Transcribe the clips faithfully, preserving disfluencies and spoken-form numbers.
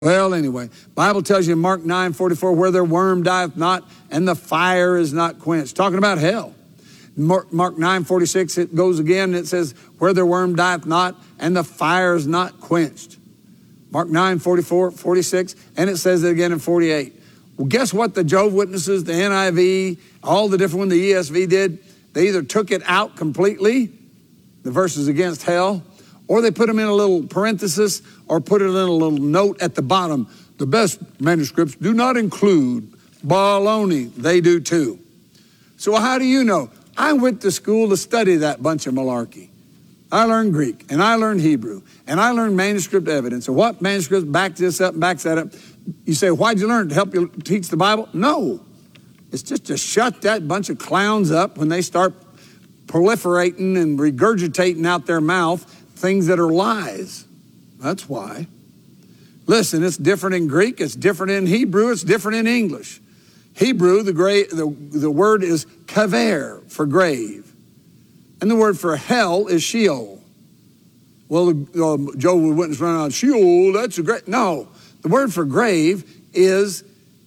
Well, anyway, Bible tells you in Mark nine forty-four, where their worm dieth not, and the fire is not quenched. Talking about hell. Mark nine forty-six, it goes again, and it says, where their worm dieth not, and the fire is not quenched. Mark nine forty-four, forty-six, and it says it again in forty-eight. Well, guess what the Jehovah's Witnesses, the N I V, all the different ones, the E S V did? They either took it out completely, the verses against hell, or they put them in a little parenthesis or put it in a little note at the bottom. The best manuscripts do not include baloney. They do too. So how do you know? I went to school to study that bunch of malarkey. I learned Greek, and I learned Hebrew, and I learned manuscript evidence. And what manuscripts back this up and backs that up? You say, why'd you learn? To help you teach the Bible? No. It's just to shut that bunch of clowns up when they start proliferating and regurgitating out their mouth things that are lies. That's why. Listen, it's different in Greek, it's different in Hebrew, it's different in English. Hebrew, the, gra- the, the word is kaver, for grave. And the word for hell is Sheol. Well, the, uh, Jehovah's Witness run out, Sheol, that's a great... No, the word for grave is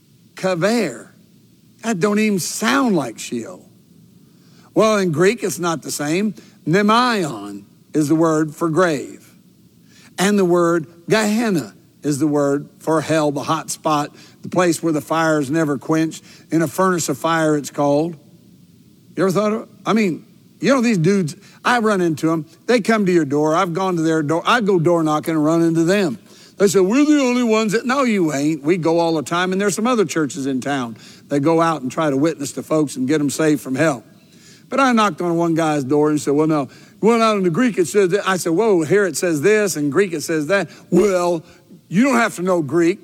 kaver. That don't even sound like Sheol. Well, in Greek, it's not the same. Nemaion is the word for grave. And the word Gehenna is the word for hell, the hot spot, the place where the fire is never quenched. In a furnace of fire, it's called. You ever thought of it? I mean, you know, these dudes, I run into them. They come to your door. I've gone to their door. I go door knocking and run into them. They say, we're the only ones that, no, you ain't. We go all the time, and there's some other churches in town. They go out and try to witness to folks and get them saved from hell. But I knocked on one guy's door and said, well, no, well, out in the Greek it says that. I said, whoa, here it says this, and Greek it says that. Well, you don't have to know Greek.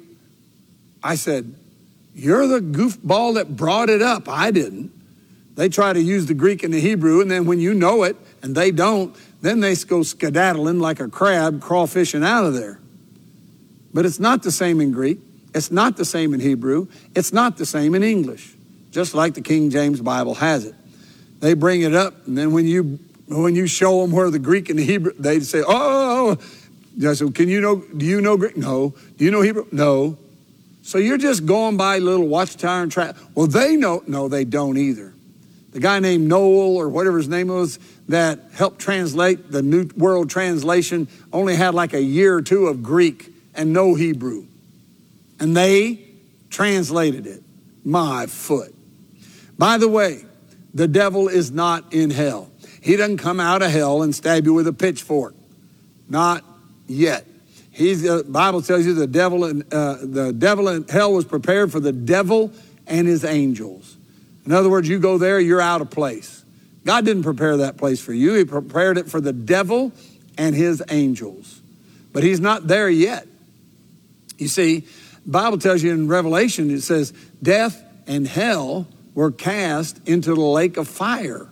I said, you're the goofball that brought it up. I didn't. They try to use the Greek and the Hebrew, and then when you know it and they don't, then they go skedaddling like a crab crawfishing out of there. But it's not the same in Greek. It's not the same in Hebrew. It's not the same in English, just like the King James Bible has it. They bring it up, and then when you when you show them where the Greek and the Hebrew, they say, oh, I said, can you know, do you know Greek? No. Do you know Hebrew? No. So you're just going by little watchtower and trap. Well, they know. No, they don't either. The guy named Noel, or whatever his name was, that helped translate the New World Translation, only had like a year or two of Greek and no Hebrew. And they translated it. My foot. By the way, the devil is not in hell. He doesn't come out of hell and stab you with a pitchfork. Not yet. He's, the Bible tells you the devil and uh, the devil in hell was prepared for the devil and his angels. In other words, you go there, you're out of place. God didn't prepare that place for you. He prepared it for the devil and his angels. But he's not there yet. You see, the Bible tells you in Revelation, it says, death and hell were cast into the lake of fire.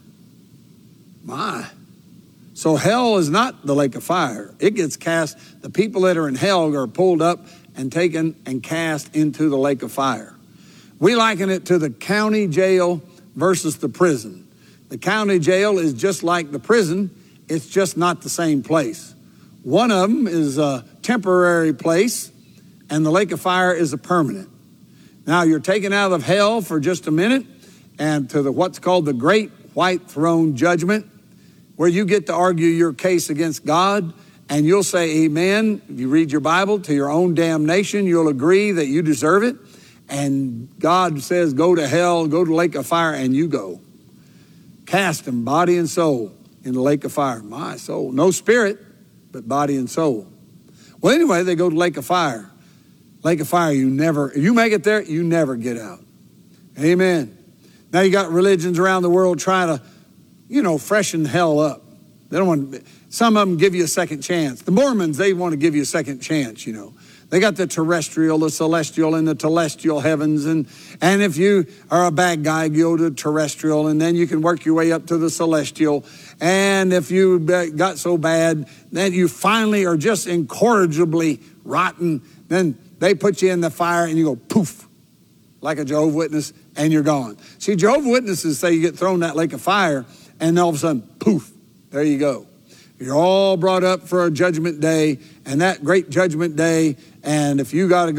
My. So hell is not the lake of fire. It gets cast, the people that are in hell are pulled up and taken and cast into the lake of fire. We liken it to the county jail versus the prison. The county jail is just like the prison. It's just not the same place. One of them is a temporary place, and the lake of fire is a permanent. Now you're taken out of hell for just a minute and to the what's called the great white throne judgment, where you get to argue your case against God, and you'll say amen. If you read your Bible, to your own damnation, you'll agree that you deserve it. And God says, go to hell, go to the lake of fire, and you go. Cast them, body and soul, in the lake of fire. My soul. No spirit, but body and soul. Well, anyway, they go to lake of fire. Lake of fire, you never, if you make it there, you never get out. Amen. Now you got religions around the world trying to, you know, freshen hell up. They don't want, some of them give you a second chance. The Mormons, they want to give you a second chance, you know. They got the terrestrial, the celestial, and the telestial heavens. And, and if you are a bad guy, you go to terrestrial, and then you can work your way up to the celestial. And if you got so bad that you finally are just incorrigibly rotten, then they put you in the fire and you go poof, like a Jehovah's Witness, and you're gone. See, Jehovah's Witnesses say you get thrown in that lake of fire, and all of a sudden, poof, there you go. You're all brought up for a judgment day, and that great judgment day, and if you got to go